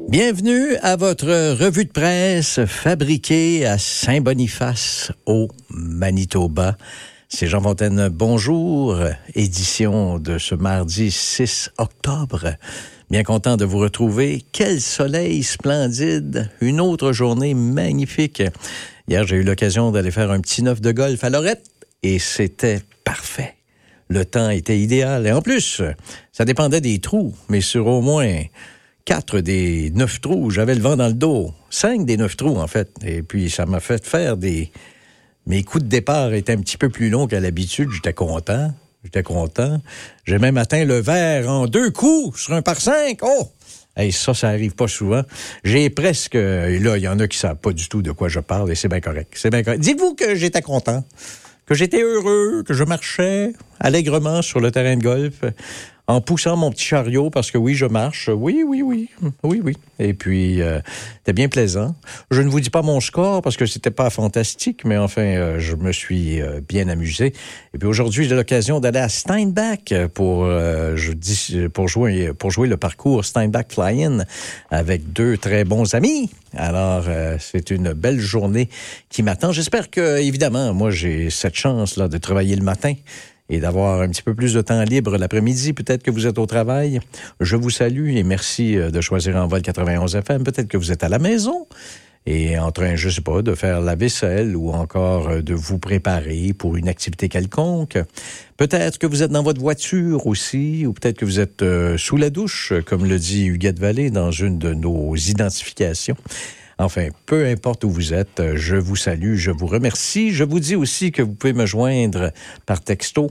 Bienvenue à votre revue de presse fabriquée à Saint-Boniface, au Manitoba. C'est Jean Fontaine, bonjour, édition de ce mardi 6 octobre. Bien content de vous retrouver. Quel soleil splendide, une autre journée magnifique. Hier, j'ai eu l'occasion d'aller faire un petit 9 de golf à Lorette et c'était parfait. Le temps était idéal et en plus, ça dépendait des trous, mais sur au moins 4 des 9 trous, j'avais le vent dans le dos. 5 des 9 trous, en fait. Et puis, ça m'a fait faire des... Mes coups de départ étaient un petit peu plus longs qu'à l'habitude. J'étais content. J'ai même atteint le verre en 2 coups sur un par 5. Oh! Hey, ça arrive pas souvent. J'ai presque... Et là, il y en a qui savent pas du tout de quoi je parle et c'est bien correct. Dites-vous que j'étais content, que j'étais heureux, que je marchais allègrement sur le terrain de golf en poussant mon petit chariot, parce que oui, je marche. Oui. Et puis, c'était bien plaisant. Je ne vous dis pas mon score, parce que c'était pas fantastique, mais enfin, je me suis bien amusé. Et puis aujourd'hui, j'ai l'occasion d'aller à Steinbach pour jouer le parcours Steinbach Fly-In avec 2 très bons amis. Alors, c'est une belle journée qui m'attend. J'espère que, évidemment, moi, j'ai cette chance-là de travailler le matin et d'avoir un petit peu plus de temps libre l'après-midi. Peut-être que vous êtes au travail. Je vous salue et merci de choisir Envol 91 FM. Peut-être que vous êtes à la maison et en train, je sais pas, de faire la vaisselle ou encore de vous préparer pour une activité quelconque. Peut-être que vous êtes dans votre voiture aussi, ou peut-être que vous êtes sous la douche, comme le dit Huguette Vallée dans une de nos identifications. Enfin, peu importe où vous êtes, je vous salue, je vous remercie. Je vous dis aussi que vous pouvez me joindre par texto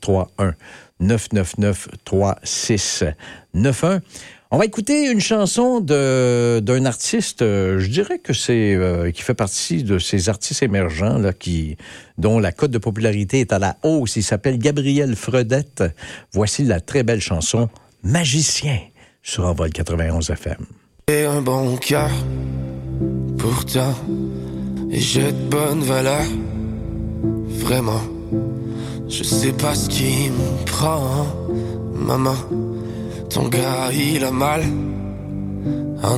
431-999-3691. On va écouter une chanson d'un artiste, je dirais que c'est qui fait partie de ces artistes émergents là, dont la cote de popularité est à la hausse. Il s'appelle Gabriel Fredette. Voici la très belle chanson « Magicien » sur Envol 91 FM. J'ai un bon cœur, pourtant, et j'ai de bonnes valeurs. Vraiment, je sais pas ce qui me prend, maman. Ton gars, il a mal.